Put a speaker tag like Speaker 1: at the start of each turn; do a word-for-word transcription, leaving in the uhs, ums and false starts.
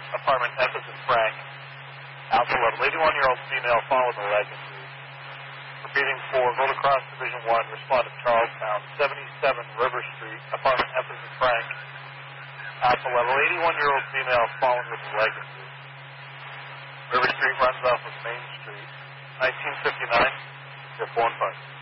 Speaker 1: apartment F as in Frank, Alpha level. eighty-one-year-old female followed the leg injury. Repeating for Road Across Division one, responded Charlestown, seventy-seven River Street, apartment F as in Frank, Alpha level. eighty-one-year-old female fallen with the leg injury. River Street runs off of Main Street, nineteen fifty-nine, for four and five.